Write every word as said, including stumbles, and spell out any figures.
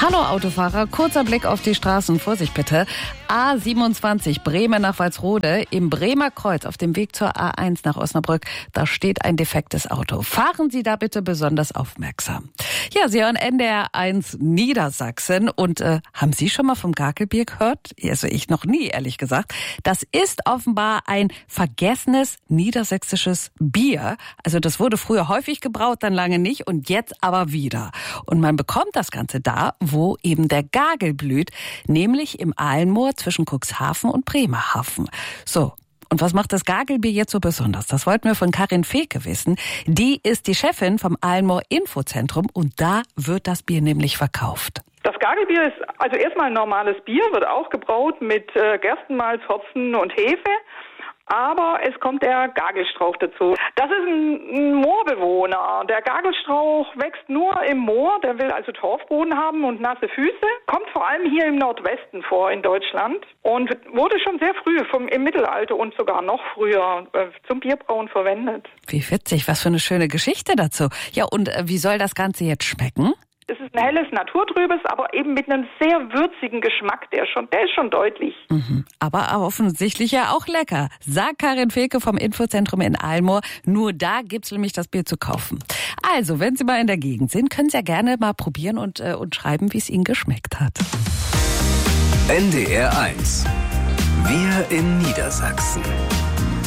Hallo Autofahrer, kurzer Blick auf die Straßen. Vorsicht bitte. A siebenundzwanzig Bremen nach Walsrode. Im Bremer Kreuz auf dem Weg zur A eins nach Osnabrück, da steht ein defektes Auto. Fahren Sie da bitte besonders aufmerksam. Ja, Sie hören N D R eins Niedersachsen. Und äh, haben Sie schon mal vom Gagelbier gehört? Also ich noch nie, ehrlich gesagt. Das ist offenbar ein vergessenes niedersächsisches Bier. Also das wurde früher häufig gebraut, dann lange nicht und jetzt aber wieder. Und man bekommt das Ganze da, wo eben der Gagel blüht, nämlich im Alenmoor zwischen Cuxhaven und Bremerhaven. So. Und was macht das Gagelbier jetzt so besonders? Das wollten wir von Karin Feeke wissen. Die ist die Chefin vom Alenmoor Infozentrum und da wird das Bier nämlich verkauft. Das Gagelbier ist also erstmal ein normales Bier, wird auch gebraut mit äh, Gerstenmalz, Hopfen und Hefe. Aber es kommt der Gagelstrauch dazu. Das ist ein, ein Moorbewohner. Der Gagelstrauch wächst nur im Moor. Der will also Torfboden haben und nasse Füße. Kommt vor allem hier im Nordwesten vor in Deutschland und wurde schon sehr früh vom, im Mittelalter und sogar noch früher äh, zum Bierbrauen verwendet. Wie witzig, was für eine schöne Geschichte dazu. Ja, und äh, wie soll das Ganze jetzt schmecken? Es ist ein helles, naturtrübes, aber eben mit einem sehr würzigen Geschmack, der schon, der ist schon deutlich. Mhm. Aber offensichtlich ja auch lecker. Sagt Karin Feeke vom Infozentrum in Alenmoor. Nur da gibt's nämlich das Bier zu kaufen. Also, wenn Sie mal in der Gegend sind, können Sie ja gerne mal probieren und, äh, und schreiben, wie es Ihnen geschmeckt hat. N D R eins. Wir in Niedersachsen.